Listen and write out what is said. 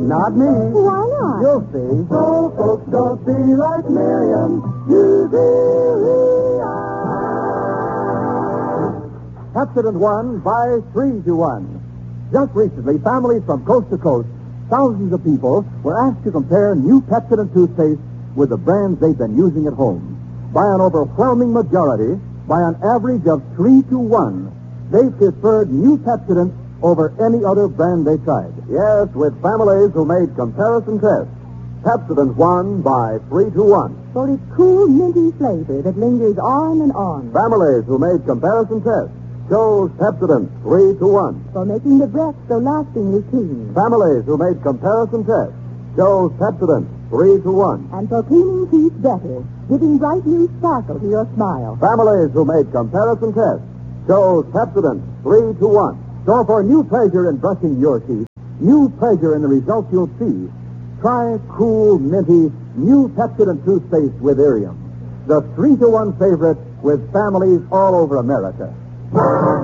Not me. Why not? You'll see. So folks don't be like Miriam. Pepsodent won by 3-1. Just recently, families from coast to coast, thousands of people, were asked to compare new Pepsodent toothpaste with the brands they've been using at home. By an overwhelming majority, by an average of 3-1, they preferred new Pepsodent over any other brand they tried. Yes, with families who made comparison tests, Pepsodent won by 3-1. For its cool, minty flavor that lingers on and on. Families who made comparison tests chose Pepsodent 3-1. For making the breath so lastingly clean. Families who made comparison tests chose Pepsodent 3-1. And for cleaning teeth better, giving bright new sparkle to your smile. Families who made comparison tests chose Pepsodent 3-1. So for new pleasure in brushing your teeth, new pleasure in the results you'll see, try cool, minty, new Pepsodent toothpaste with Irium. The 3-1 favorite with families all over America.